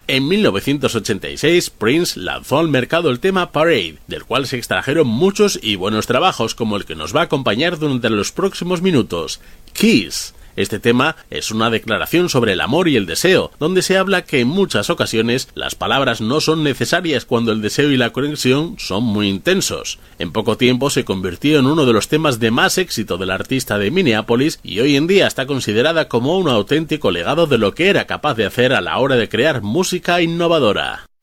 En 1986, Prince lanzó al mercado el tema Parade, del cual se extrajeron muchos y buenos trabajos, como el que nos va a acompañar durante los próximos minutos, Kiss. Este tema es una declaración sobre el amor y el deseo, donde se habla que en muchas ocasiones las palabras no son necesarias cuando el deseo y la conexión son muy intensos. En poco tiempo se convirtió en uno de los temas de más éxito del artista de Minneapolis y hoy en día está considerada como un auténtico legado de lo que era capaz de hacer a la hora de crear música innovadora.